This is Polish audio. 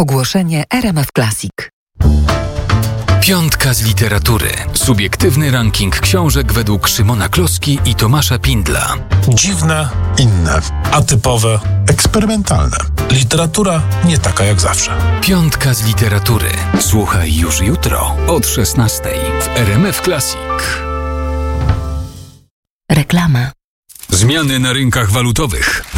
Ogłoszenie RMF Classic. Piątka z literatury. Subiektywny ranking książek według Szymona Kloski i Tomasza Pindla. Dziwne, inne, atypowe, eksperymentalne. Literatura nie taka jak zawsze. Piątka z literatury. Słuchaj już jutro od 16:00 w RMF Classic. Reklama. Zmiany na rynkach walutowych.